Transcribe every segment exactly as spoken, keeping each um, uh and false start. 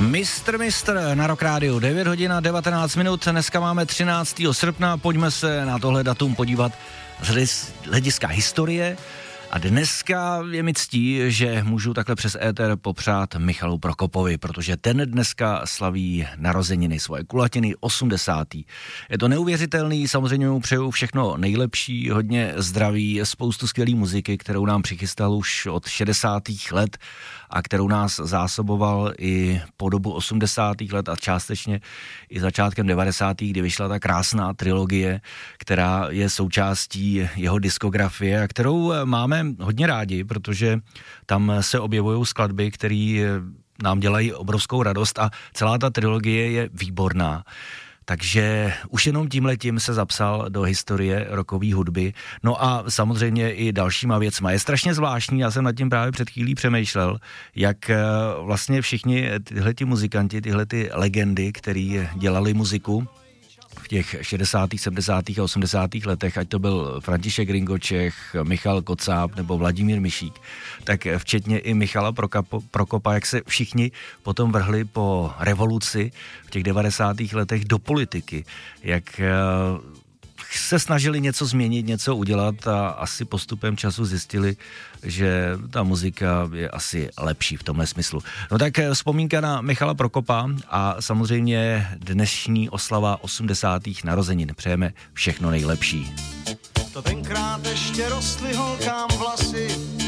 Mistr Mistr na Rock Rádiu, devět hodin a devatenáct minut, dneska máme třináctého srpna, pojďme se na tohle datum podívat z hlediska historie. A dneska je mi ctí, že můžu takhle přes éter popřát Michalu Prokopovi, protože ten dneska slaví narozeniny, svoje kulatiny osmdesátý. Je to neuvěřitelný, samozřejmě mu přeju všechno nejlepší, hodně zdraví, spoustu skvělý muziky, kterou nám přichystal už od šedesátých let a kterou nás zásoboval i po dobu osmdesátých let a částečně i začátkem devadesátých, kdy vyšla ta krásná trilogie, která je součástí jeho diskografie a kterou máme hodně rádi, protože tam se objevují skladby, které nám dělají obrovskou radost a celá ta trilogie je výborná. Takže už jenom tímhletím se zapsal do historie rockové hudby. No a samozřejmě i dalšíma věcma. Je strašně zvláštní, já jsem nad tím právě před chvílí přemýšlel, jak vlastně všichni tyhleti muzikanti, tyhlety legendy, který dělali muziku v těch šedesátých, sedmdesátých a osmdesátých letech, ať to byl František Ringočech, Michal Kocáb nebo Vladimír Mišík, tak včetně i Michala Prokapo, Prokopa, jak se všichni potom vrhli po revoluci v těch devadesátých letech do politiky, jak se snažili něco změnit, něco udělat a asi postupem času zjistili, že ta muzika je asi lepší v tomhle smyslu. No tak vzpomínka na Michala Prokopa a samozřejmě dnešní oslava osmdesátých narozenin. Přejeme všechno nejlepší. To tenkrát ještě rostly holkám vlasy.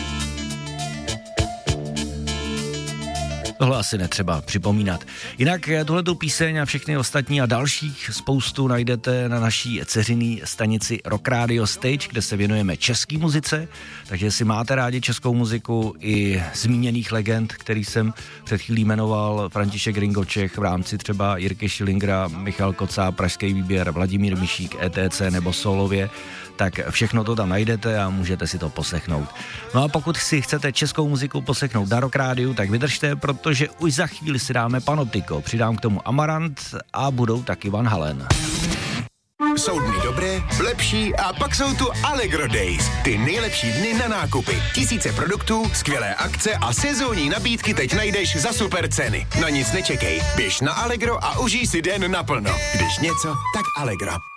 Tohle asi netřeba připomínat. Jinak tuhletu píseň a všechny ostatní a dalších spoustu najdete na naší dceřiný stanici Rock Radio Stage, kde se věnujeme české muzice, takže jestli máte rádi českou muziku i zmíněných legend, který jsem před chvílí jmenoval, František Ringočech v rámci třeba Jirky Schillingera, Michal Kocáb, Pražský výběr, Vladimír Mišík, E T C nebo solově, tak všechno to tam najdete a můžete si to poslechnout. No a pokud si chcete českou muziku poslechnout na Rock Rádiu, tak vydržte, protože už za chvíli si dáme Panoptiko, přidám k tomu Amarant a budou taky Van Halen. Jsou dny dobré, lepší a pak jsou tu Allegro Days. Ty nejlepší dny na nákupy. Tisíce produktů, skvělé akce a sezónní nabídky teď najdeš za super ceny. Na nic nečekej, běž na Allegro a užij si den naplno. Když něco, tak Allegro.